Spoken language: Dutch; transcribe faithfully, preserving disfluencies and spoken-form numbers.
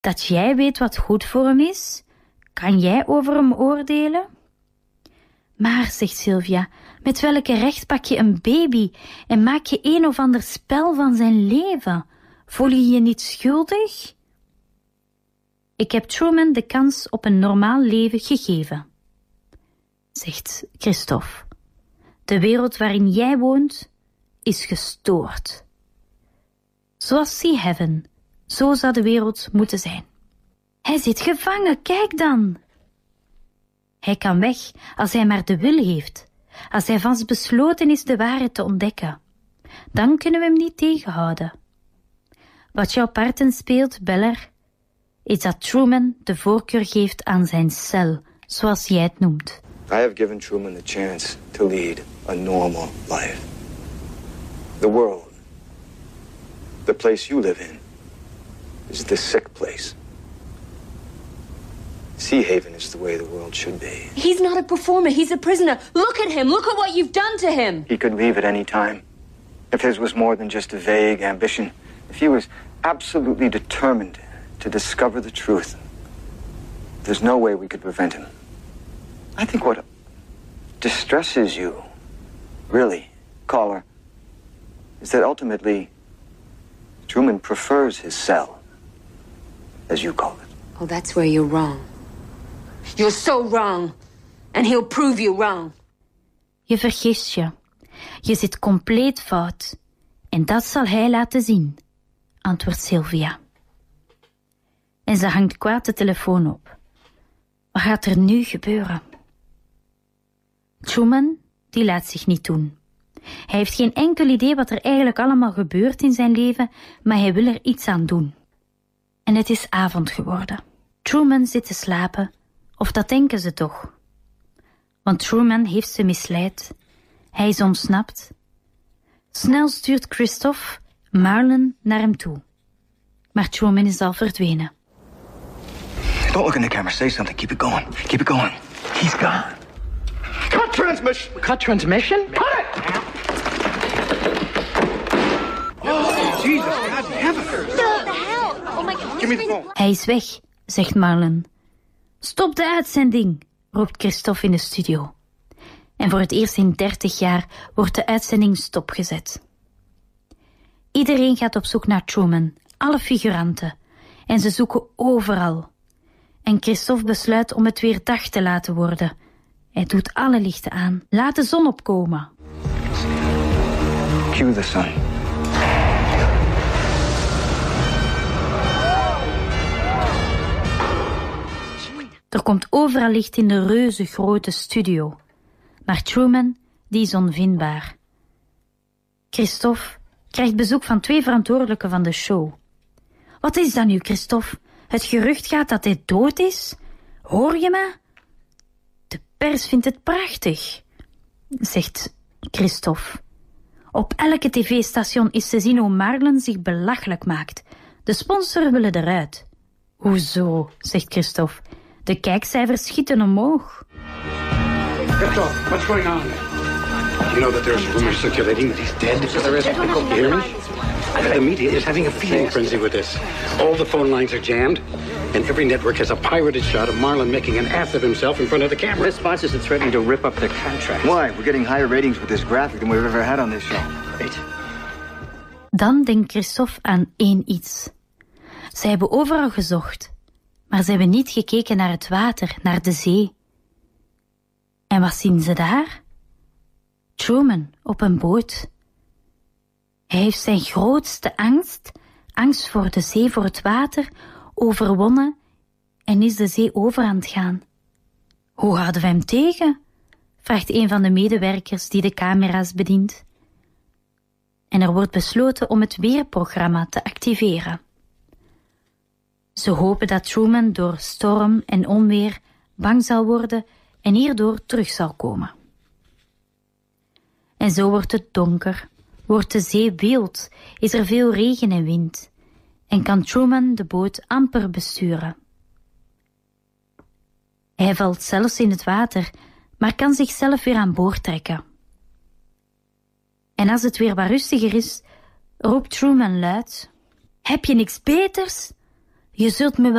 Dat jij weet wat goed voor hem is? Kan jij over hem oordelen? Maar, zegt Sylvia, met welke recht pak je een baby en maak je een of ander spel van zijn leven? Voel je je niet schuldig? Ik heb Truman de kans op een normaal leven gegeven, zegt Christophe. De wereld waarin jij woont is gestoord. Zoals Sea Heaven, zo zou de wereld moeten zijn. Hij zit gevangen, kijk dan! Hij kan weg als hij maar de wil heeft, als hij vastbesloten is de waarheid te ontdekken. Dan kunnen we hem niet tegenhouden. Wat jouw parten speelt, Beller, is dat Truman de voorkeur geeft aan zijn cel, zoals jij het noemt. I have given Truman the chance to lead a normal life. The world, the place you live in, is the sick place. Sea Haven is the way the world should be. He's not a performer, he's a prisoner. Look at him, look at what you've done to him. He could leave at any time. If his was more than just a vague ambition, if he was absolutely determined to discover the truth, there's no way we could prevent him. I think what distresses you, really, caller, is that ultimately Truman prefers his cell, as you call it. Oh, that's where you're wrong. You're so wrong. And he'll prove you wrong. Je vergist je. Je zit compleet fout. En dat zal hij laten zien, antwoordt Sylvia. En ze hangt kwaad de telefoon op. Wat gaat er nu gebeuren? Truman, die laat zich niet doen. Hij heeft geen enkel idee wat er eigenlijk allemaal gebeurt in zijn leven, maar hij wil er iets aan doen. En het is avond geworden. Truman zit te slapen, of dat denken ze toch. Want Truman heeft ze misleid. Hij is ontsnapt. Snel stuurt Christophe Marlon naar hem toe. Maar Truman is al verdwenen. Don't look in the camera. Say something. Keep it going. Keep it going. He's gone. Cut transmission. Cut transmission? Cut it! Oh, Jesus. God damn it. What the hell? Oh my God. Give me the phone. Hij is weg, zegt Marlon. Stop de uitzending, roept Christophe in de studio. En voor het eerst in dertig jaar wordt de uitzending stopgezet. Iedereen gaat op zoek naar Truman, alle figuranten. En ze zoeken overal. En Christophe besluit om het weer dag te laten worden. Hij doet alle lichten aan. Laat de zon opkomen. Cue the sun. Er komt overal licht in de reuze grote studio. Maar Truman, die is onvindbaar. Christophe krijgt bezoek van twee verantwoordelijken van de show. Wat is dat nu, Christophe? Het gerucht gaat dat hij dood is? Hoor je me? De pers vindt het prachtig, zegt Christophe. Op elke tv-station is te zien hoe Marlon zich belachelijk maakt. De sponsoren willen eruit. Hoezo, zegt Christophe. De kijkcijfers schieten omhoog. Christophe, what's going on? You know that there's rumors circulating that he's dead? So there is. You hear me? The media is having a feeding frenzy with this. All the phone lines are jammed, and every network has a pirated shot of Marlon making an ass of himself in front of the camera. His sponsors are threatening to rip up their contract. Why? We're getting higher ratings with this graphic than we've ever had on this show. Wait. Dan denkt Christophe aan één iets. Ze hebben overal gezocht, maar ze hebben niet gekeken naar het water, naar de zee. En wat zien ze daar? Truman op een boot. Hij heeft zijn grootste angst, angst voor de zee, voor het water, overwonnen en is de zee over aan het gaan. Hoe houden we hem tegen? Vraagt een van de medewerkers die de camera's bedient. En er wordt besloten om het weerprogramma te activeren. Ze hopen dat Truman door storm en onweer bang zal worden en hierdoor terug zal komen. En zo wordt het donker, wordt de zee wild, is er veel regen en wind, en kan Truman de boot amper besturen. Hij valt zelfs in het water, maar kan zichzelf weer aan boord trekken. En als het weer wat rustiger is, roept Truman luid: Heb je niks beters? Je zult me wel